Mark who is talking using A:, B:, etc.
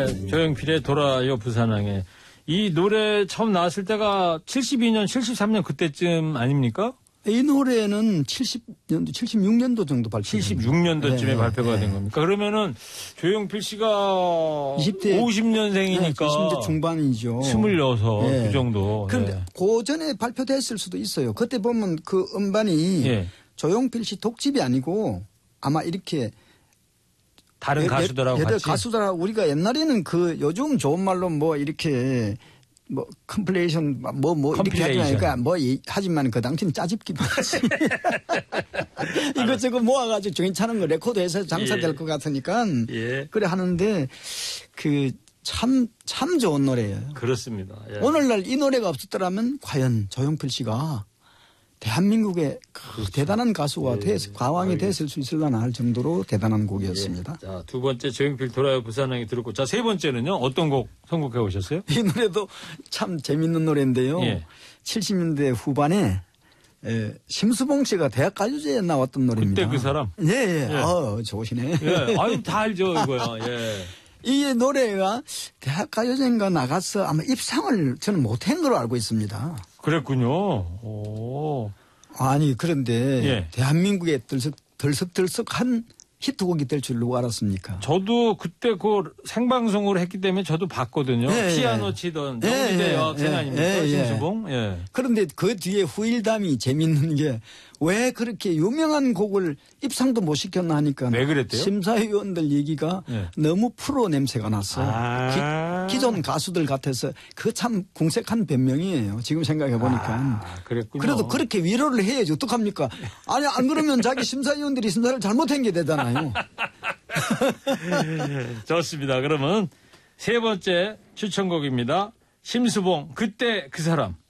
A: 네, 조용필의 돌아요 부산항에. 이 노래 처음 나왔을 때가 72년, 73년 그때쯤 아닙니까?
B: 이 노래는 70년도, 76년도 정도 발표.
A: 76년도쯤에 네, 발표가 된 겁니까? 그러면은 조용필 씨가
B: 20대
A: 50년생이니까.
B: 네, 20대 중반이죠.
A: 26,
B: 네.
A: 그 정도.
B: 그런데
A: 네.
B: 그 전에 발표됐을 수도 있어요. 그때 보면 그 음반이
A: 네.
B: 조용필 씨 독집이 아니고 아마 이렇게
A: 다른 가수들하고
B: 여덟
A: 같이.
B: 가수들하고 우리가 옛날에는 그 요즘 좋은 말로 뭐 이렇게 뭐 컴플레이션 뭐 이렇게 하니까 뭐 하지만 그 당시는 짜집기도 하지. 이것저것 모아가지고 괜찮은 거 레코드해서 장사될 것 같으니까 그래 하는데 그 참 좋은 노래예요.
A: 그렇습니다. 예.
B: 오늘날 이 노래가 없었더라면 과연 조용필 씨가 대한민국의 그렇죠. 대단한 가수가 과왕이 됐을 수 있을려나 할 정도로 대단한 곡이었습니다.
A: 자, 두 번째 조용필 돌아요 부산항에 들었고, 자, 세 번째는요? 어떤 곡 선곡해 오셨어요?
B: 이 노래도 참 재밌는 노래인데요. 70년대 후반에 심수봉 씨가 대학 가요제에 나왔던 노래입니다.
A: 그때 그 사람?
B: 예. 좋으시네.
A: 예. 아유, 다 알죠, 이거요. 예.
B: 이 노래가 대학 가요제인가 나가서 아마 입상을 저는 못한 걸로 알고 있습니다.
A: 그랬군요. 오.
B: 아니, 그런데 대한민국에 들썩들썩한 히트곡이 될 줄 누가 알았습니까?
A: 저도 그때 그 생방송으로 했기 때문에 저도 봤거든요. 피아노 치던 영미대 여학생 아닙니까? 심수봉. 예.
B: 그런데 그 뒤에 후일담이 재밌는 게 왜 그렇게 유명한 곡을 입상도 못 시켰나 하니까
A: 왜 그랬대요?
B: 심사위원들 얘기가 너무 프로 냄새가 났어. 기존 가수들 같아서 그 참 궁색한 변명이에요. 지금 생각해 보니까.
A: 그랬군요.
B: 그래도 그렇게 위로를 해야지 어떡합니까? 아니 안 그러면 자기 심사위원들이 심사를 잘못한 게 되잖아요.
A: 좋습니다. 그러면 세 번째 추천곡입니다. 심수봉 그때 그 사람.